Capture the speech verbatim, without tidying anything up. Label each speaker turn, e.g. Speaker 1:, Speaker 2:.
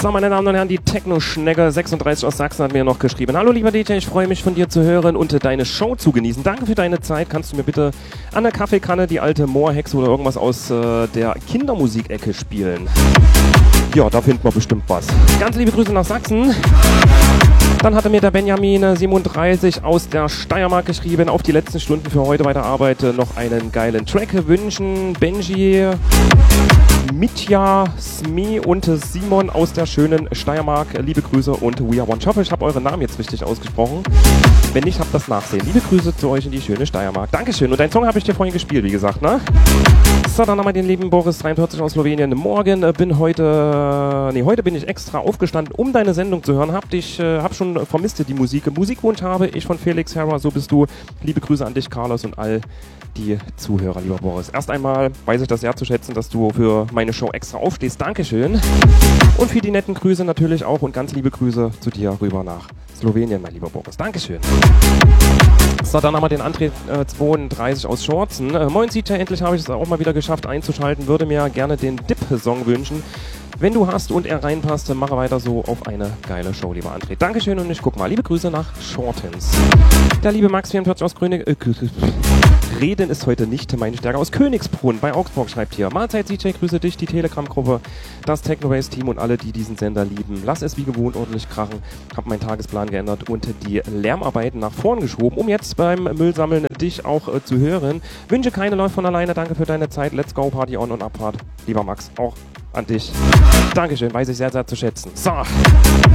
Speaker 1: So, meine Damen und Herren, die Techno-Schnecke sechsunddreißig aus Sachsen hat mir noch geschrieben. Hallo, lieber D J, ich freue mich, von dir zu hören und deine Show zu genießen. Danke für deine Zeit. Kannst du mir bitte an der Kaffeekanne die alte Moorhexe oder irgendwas aus äh, der Kindermusikecke spielen? Ja, da finden wir bestimmt was. Ganz liebe Grüße nach Sachsen. Dann hatte mir der Benjamin siebenunddreißig aus der Steiermark geschrieben, auf die letzten Stunden für heute bei der Arbeit noch einen geilen Track wünschen. Benji, Mitja, Sme und Simon aus der schönen Steiermark. Liebe Grüße und We Are One. Ich hoffe, ich habe euren Namen jetzt richtig ausgesprochen. Wenn nicht, habt das Nachsehen. Liebe Grüße zu euch in die schöne Steiermark. Dankeschön. Und deinen Song habe ich dir vorhin gespielt, wie gesagt, ne? So, dann haben wir den lieben Boris dreiundvierzig aus Slowenien. Morgen äh, bin heute, nee, heute bin ich extra aufgestanden, um deine Sendung zu hören. Hab dich, äh, hab schon vermisst die Musik. Musikwunsch habe ich von Felix Herrer, so bist du. Liebe Grüße an dich, Carlos, und all die Zuhörer, lieber Boris. Erst einmal weiß ich das sehr zu schätzen, dass du für meine Show extra aufstehst. Dankeschön. Und für die netten Grüße natürlich auch und ganz liebe Grüße zu dir rüber nach Slowenien, mein lieber Boris. Dankeschön. So, dann haben wir den André äh, zweiunddreißig aus Schorzen. Äh, moin C J, endlich habe ich es auch mal wieder geschafft einzuschalten. Würde mir gerne den Dip-Song wünschen. Wenn du hast und er reinpasst, mache weiter so auf eine geile Show, lieber André. Dankeschön und ich guck mal. Liebe Grüße nach Schortens. Der liebe Max vierundvierzig aus Grönig... Äh, Reden ist heute nicht meine Stärke. Aus Königsbrunn bei Augsburg schreibt hier: Mahlzeit C J, grüße dich, die Telegram-Gruppe, das Technobase-Team und alle, die diesen Sender lieben. Lass es wie gewohnt ordentlich krachen. Hab meinen Tagesplan geändert und die Lärmarbeiten nach vorn geschoben, um jetzt beim Müllsammeln dich auch äh, zu hören. Wünsche keine läuft von alleine. Danke für deine Zeit. Let's go, Party on und Abfahrt. Lieber Max, auch an dich. Dankeschön, weiß ich sehr, sehr zu schätzen. So.